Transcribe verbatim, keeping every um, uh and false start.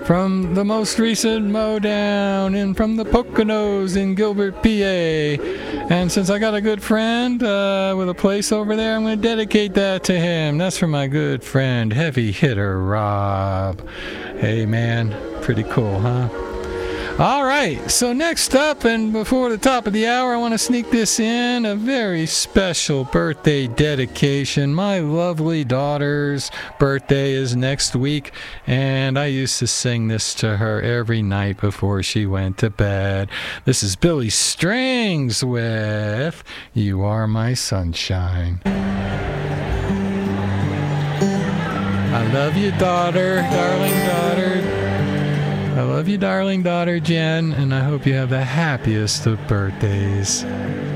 from the most recent Mowdown and from the Poconos in Gilbert, P A. And since I got a good friend uh, with a place over there, I'm going to dedicate that to him. That's for my good friend, Heavy Hitter Rob. Hey, man, pretty cool, huh? All right, so next up, and before the top of the hour, I want to sneak this in, a very special birthday dedication. My lovely daughter's birthday is next week, and I used to sing this to her every night before she went to bed. This is Billy Strings with You Are My Sunshine. I love you, daughter, darling daughter. I love you, darling daughter Jen, and I hope you have the happiest of birthdays.